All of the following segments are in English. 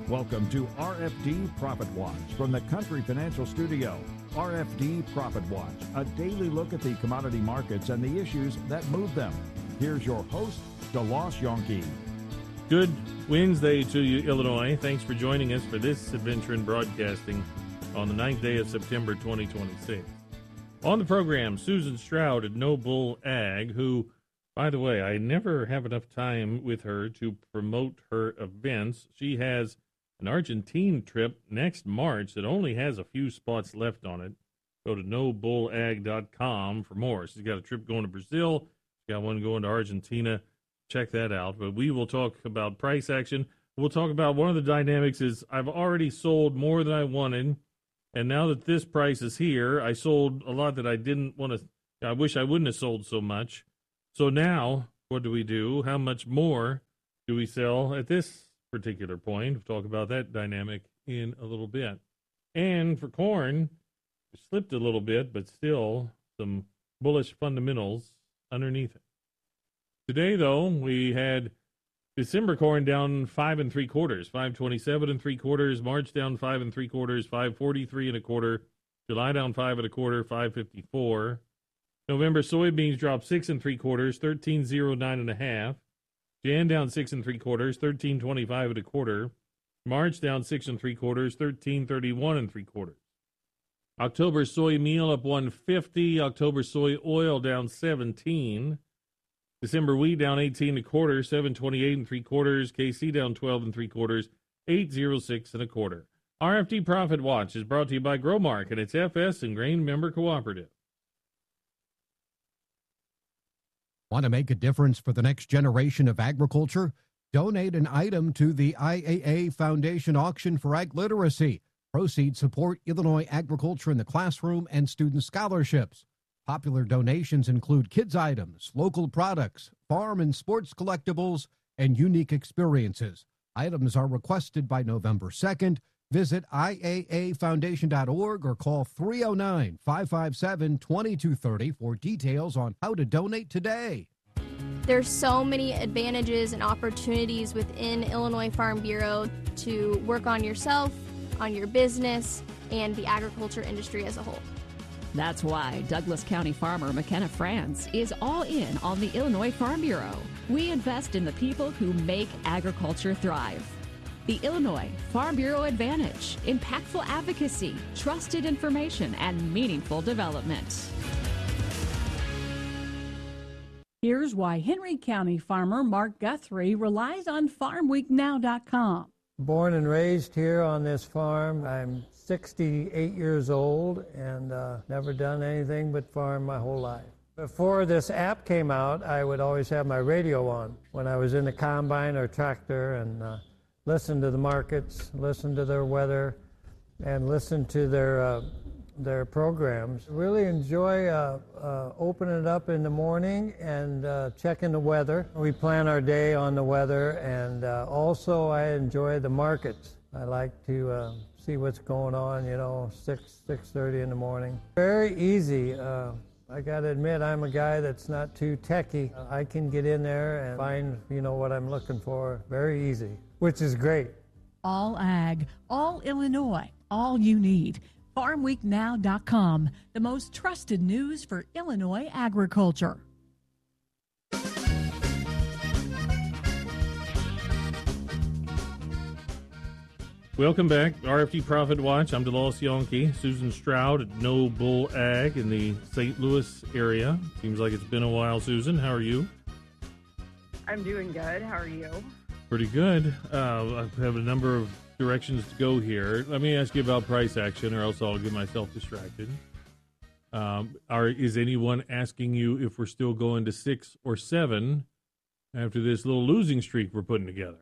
Welcome to RFD Profit Watch from the Country Financial Studio. RFD Profit Watch, a daily look at the commodity markets and the issues that move them. Here's your host, DeLoss Yonke. Good Wednesday to you, Illinois. Thanks for joining us for this adventure in broadcasting on the 9th day of September 2026. On the program, Susan Stroud at No Bull Ag, who, by the way, I never have enough time with her to promote her events. She has an Argentine trip next March that only has a few spots left on it. Go to nobullag.com for more. She's got a trip going to Brazil. She's got one going to Argentina. Check that out. But we will talk about price action. We'll talk about one of the dynamics is I've already sold more than I wanted. And now that this price is here, I sold a lot that I didn't want to. I wish I wouldn't have sold so much. So now, what do we do? How much more do we sell at this particular point? We'll talk about that dynamic in a little bit. And for corn, it slipped a little bit, but still some bullish fundamentals underneath it. Today, though, we had December corn down 5 3/4, 5.27 3/4. March down 5 3/4, 5.43 1/4. July down 5 1/4, 5.54. November soybeans dropped 6 3/4, 13.09 1/2. Jan down 6 3/4, 13.25 1/4. March down 6 3/4, 13.31 3/4. October soy meal up 150. October soy oil down 17. December wheat down 18 1/4, 7.28 3/4. KC down 12 3/4, 8.06 1/4. RFD Profit Watch is brought to you by Growmark and its FS and Grain Member Cooperative. Want to make a difference for the next generation of agriculture? Donate an item to the IAA Foundation Auction for Ag Literacy. Proceeds support Illinois agriculture in the classroom and student scholarships. Popular donations include kids' items, local products, farm and sports collectibles, and unique experiences. Items are requested by November 2nd. Visit IAAfoundation.org or call 309-557-2230 for details on how to donate today. There's so many advantages and opportunities within Illinois Farm Bureau to work on yourself, on your business, and the agriculture industry as a whole. That's why Douglas County farmer McKenna France is all in on the Illinois Farm Bureau. We invest in the people who make agriculture thrive. The Illinois Farm Bureau Advantage, impactful advocacy, trusted information, and meaningful development. Here's why Henry County farmer Mark Guthrie relies on FarmWeekNow.com. Born and raised here on this farm. I'm 68 years old and never done anything but farm my whole life. Before this app came out, I would always have my radio on when I was in the combine or tractor and listen to the markets, listen to their weather, and listen to their programs. Really enjoy opening it up in the morning and checking the weather. We plan our day on the weather, and also I enjoy the markets. I like to see what's going on, 6:30 in the morning. Very easy. I got to admit, I'm a guy that's not too techy. I can get in there and find, what I'm looking for. Very easy, which is great. All ag, all Illinois, all you need. FarmWeekNow.com, the most trusted news for Illinois agriculture. Welcome back, RFD Profit Watch. I'm DeLoss Yonke. Susan Stroud at No Bull Ag in the St. Louis area. Seems like it's been a while, Susan. How are you? I'm doing good. How are you? Pretty good. I have a number of directions to go here. Let me ask you about price action, or else I'll get myself distracted. Is anyone asking you if we're still going to 6 or 7 after this little losing streak we're putting together?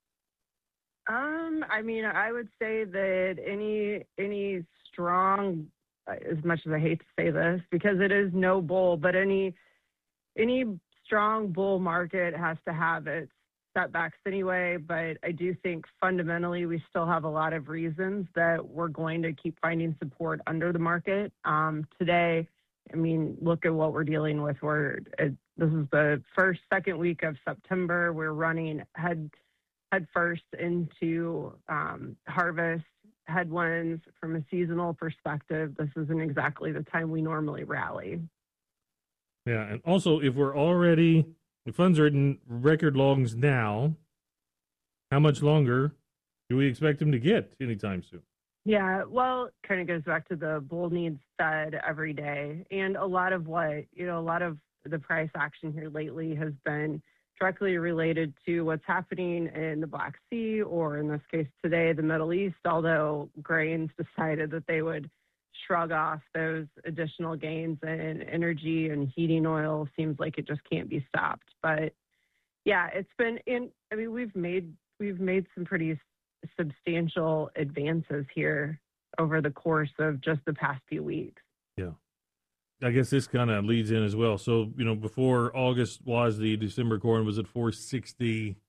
I would say that any strong, as much as I hate to say this, because it is no bull, but any strong bull market has to have its setbacks anyway. But I do think fundamentally we still have a lot of reasons that we're going to keep finding support under the market. Today, look at what we're dealing with. This is the second week of September. We're running head headfirst into harvest headwinds from a seasonal perspective. This isn't exactly the time we normally rally. Yeah, and also if the funds are in record longs now, how much longer do we expect them to get anytime soon? Yeah, well, kind of goes back to the bull needs fed every day. And a lot of the price action here lately has been directly related to what's happening in the Black Sea, or in this case today, the Middle East, although grains decided that they would shrug off those additional gains in energy and heating oil. Seems like it just can't be stopped. But yeah, we've made some pretty substantial advances here over the course of just the past few weeks. Yeah. I guess this kind of leads in as well. So, before August was the December corn was at 460.